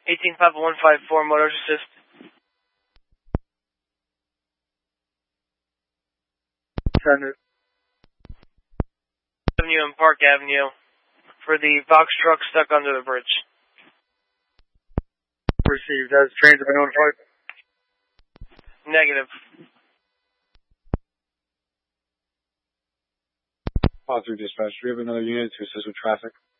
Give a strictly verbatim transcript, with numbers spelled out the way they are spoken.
eighteen Papa one five four, motor assist. Sender. Avenue and Park Avenue for the box truck stuck under the bridge. Received. Has transit been notified? Negative. Call through dispatch. Do we have another unit to assist with traffic?